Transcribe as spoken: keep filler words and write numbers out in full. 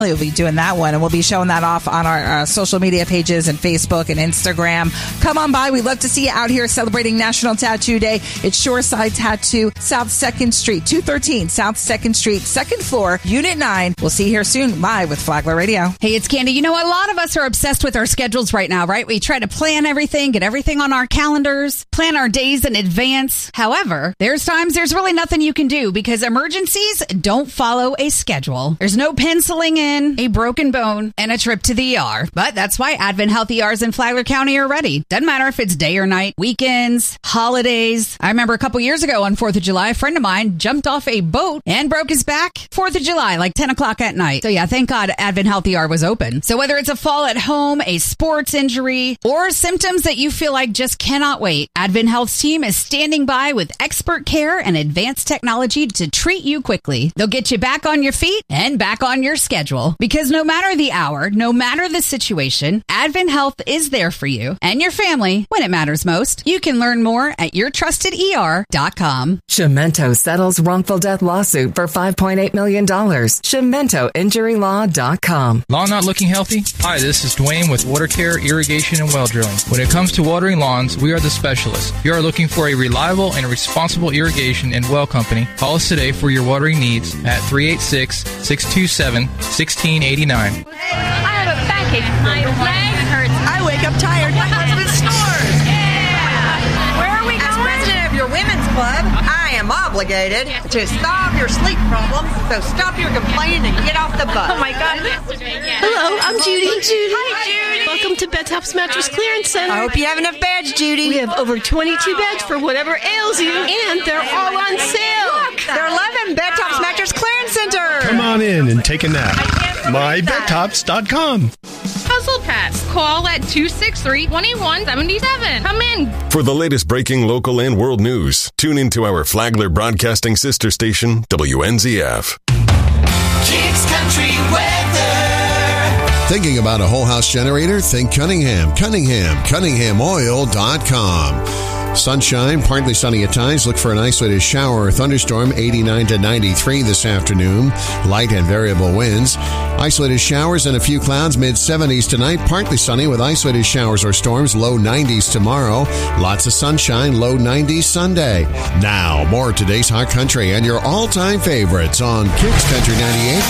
We'll be doing that one, and we'll be showing that off on our uh, social media pages and Facebook and Instagram. Come on by. We'd love to see you out here celebrating National Tattoo Day. It's Shoreside Tattoo, South second Street, two thirteen South second Street, second floor, Unit nine. We'll see you here soon, live with Flagler Radio. Hey, it's Candy. You know, a lot of us are obsessed with our schedules right now, right? We try to plan everything, get everything on our calendars, plan our days in advance. However, there's times there's really nothing you can do because emergencies don't follow a schedule. There's no penciling in a broken bone, and a trip to the E R. But that's why Advent Health E Rs in Flagler County are ready. Doesn't matter if it's day or night, weekends, holidays. I remember a couple years ago on fourth of July, a friend of mine jumped off a boat and broke his back fourth of July, like ten o'clock at night. So yeah, thank God Advent Health E R was open. So whether it's a fall at home, a sports injury, or symptoms that you feel like just cannot wait, Advent Health's team is standing by with expert care and advanced technology to treat you quickly. They'll get you back on your feet and back on your schedule. Because no matter the hour, no matter the situation, Advent Health is there for you and your family when it matters most. You can learn more at your trusted E R dot com. Shimento settles wrongful death lawsuit for five point eight million dollars. Shimento Injury Law dot com. Lawn not looking healthy? Hi, this is Dwayne with Water Care, Irrigation, and Well Drilling. When it comes to watering lawns, we are the specialists. If you are looking for a reliable and responsible irrigation and well company, call us today for your watering needs at three eight six, six two seven, one six eight nine. I have a backache. My leg hurts. I wake up tired. My husband snores. Yeah. Where are we going? As president of your women's club, I am obligated to solve your sleep problems. So stop your complaining and get off the bus. Oh my God. Hello, I'm Judy. Judy. Hi, Judy. Welcome to Bed Tops Mattress Clearance Center. I hope you have enough beds, Judy. We have over twenty-two beds for whatever ails you, and they're all on sale. Look, they're eleven Bed Tops Mattress Clearance Center. Come on in and take a nap. my bed tops dot com. Household Pets. Call at two six three, two one seven seven. Come in. For the latest breaking local and world news, tune into our Flagler Broadcasting sister station, W N Z F. Kicks Country Weather. Thinking about a whole house generator? Think Cunningham. Cunningham. Cunningham Oil dot com. Sunshine, partly sunny at times. Look for an isolated shower or thunderstorm, eighty-nine to ninety-three this afternoon. Light and variable winds. Isolated showers and a few clouds, mid seventies tonight. Partly sunny with isolated showers or storms, low nineties tomorrow. Lots of sunshine, low nineties Sunday. Now, more of today's Hot Country and your all-time favorites on Kicks Country ninety-eight